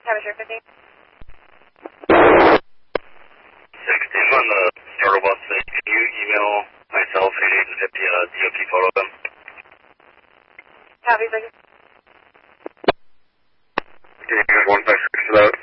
Temperature 50. 16 on the starter bus thing. Can you email myself and Agent 50 DOT photo of them? Copy, 6. Can you use 156 for that?